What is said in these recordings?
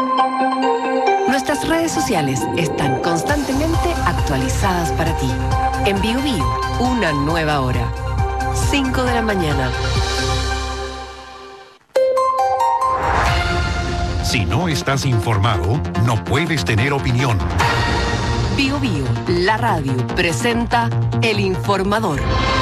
Nuestras redes sociales están constantemente actualizadas para ti. En Bio, una nueva hora. 5 de la mañana. Si no estás informado, no puedes tener opinión. Bio, la radio, presenta El Informador.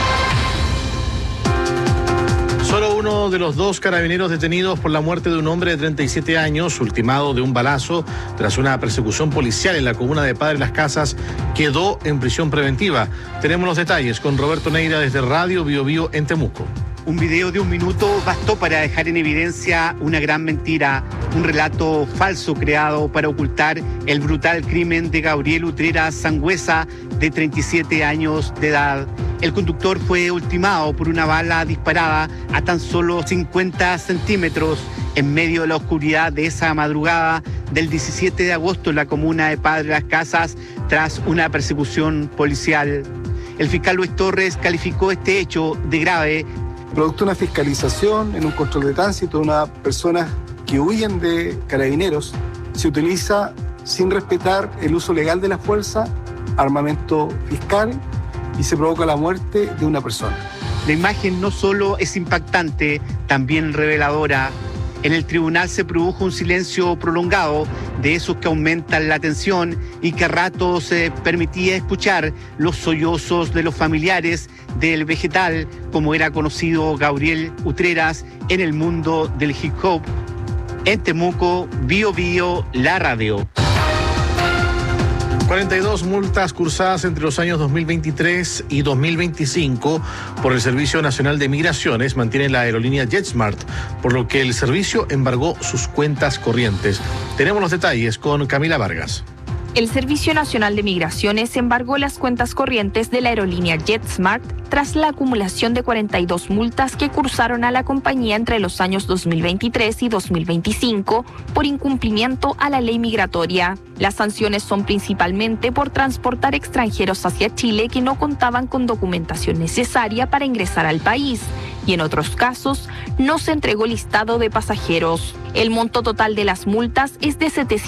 Solo uno de los 2 carabineros detenidos por la muerte de un hombre de 37 años, ultimado de un balazo tras una persecución policial en la comuna de Padre Las Casas, quedó en prisión preventiva. Tenemos los detalles con Roberto Neira desde Radio Bio en Temuco. Un video de 1 minuto bastó para dejar en evidencia una gran mentira, un relato falso creado para ocultar el brutal crimen de Gabriel Utreras Sangüesa, de 37 años de edad. El conductor fue ultimado por una bala disparada a tan solo 50 centímetros en medio de la oscuridad de esa madrugada del 17 de agosto en la comuna de Padre Las Casas, tras una persecución policial. El fiscal Luis Torres calificó este hecho de grave. Producto de una fiscalización en un control de tránsito de una persona que huyen de carabineros, se utiliza sin respetar el uso legal de la fuerza, armamento fiscal, y se provoca la muerte de una persona. La imagen no solo es impactante, también reveladora. En el tribunal se produjo un silencio prolongado, de esos que aumentan la tensión y que a ratos se permitía escuchar los sollozos de los familiares del vegetal, como era conocido Gabriel Utreras en el mundo del hip hop. En Temuco, Bio, la radio. 42 multas cursadas entre los años 2023 y 2025 por el Servicio Nacional de Migraciones mantiene la aerolínea JetSmart, por lo que el servicio embargó sus cuentas corrientes. Tenemos los detalles con Camila Vargas. El Servicio Nacional de Migraciones embargó las cuentas corrientes de la aerolínea JetSmart tras la acumulación de 42 multas que cursaron a la compañía entre los años 2023 y 2025 por incumplimiento a la ley migratoria. Las sanciones son principalmente por transportar extranjeros hacia Chile que no contaban con documentación necesaria para ingresar al país, y en otros casos no se entregó listado de pasajeros. El monto total de las multas es de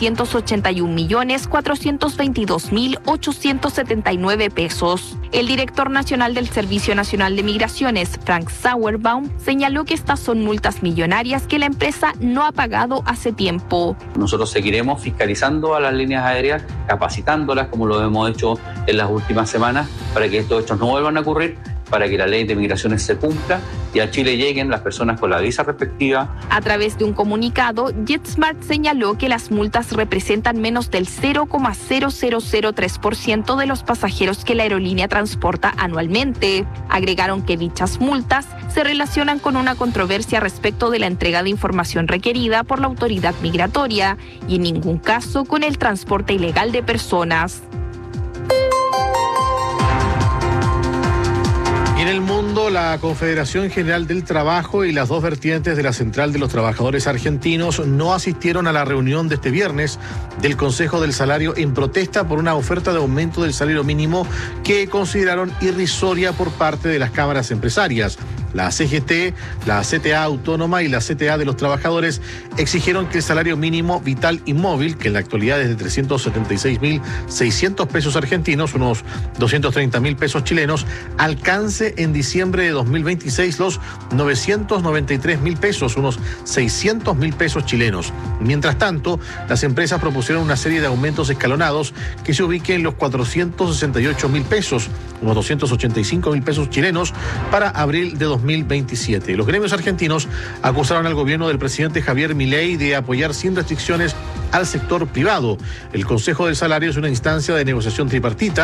781.422.879 pesos. El director nacional del Servicio Nacional de Migraciones, Frank Sauerbaum, señaló que estas son multas millonarias que la empresa no ha pagado hace tiempo. Nosotros seguiremos fiscalizando a las líneas aéreas, capacitándolas como lo hemos hecho en las últimas semanas, para que estos hechos no vuelvan a ocurrir, para que la ley de migraciones se cumpla y a Chile lleguen las personas con la visa respectiva. A través de un comunicado, JetSmart señaló que las multas representan menos del 0,0003% de los pasajeros que la aerolínea transporta anualmente. Agregaron que dichas multas se relacionan con una controversia respecto de la entrega de información requerida por la autoridad migratoria y en ningún caso con el transporte ilegal de personas. En el mundo, la Confederación General del Trabajo y las 2 vertientes de la Central de los Trabajadores Argentinos no asistieron a la reunión de este viernes del Consejo del Salario en protesta por una oferta de aumento del salario mínimo que consideraron irrisoria por parte de las cámaras empresarias. La CGT, la CTA Autónoma y la CTA de los Trabajadores exigieron que el salario mínimo vital y móvil, que en la actualidad es de 376.600 pesos argentinos, unos 230.000 pesos chilenos, alcance en diciembre de 2026 los 993.000 pesos, unos 600.000 pesos chilenos. Mientras tanto, las empresas propusieron una serie de aumentos escalonados que se ubiquen en los 468.000 pesos, unos 285.000 pesos chilenos, para abril de 2027. Los gremios argentinos acusaron al gobierno del presidente Javier Milei de apoyar sin restricciones al sector privado. El Consejo del Salario es una instancia de negociación tripartita